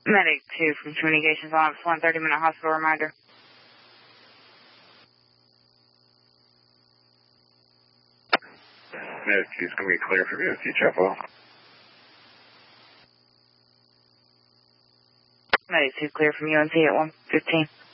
Medic 2 from Communications on 130-minute hospital reminder. Medic 2 is going to be clear for you, Chapel. Medic 2 clear from UNC at 1:15.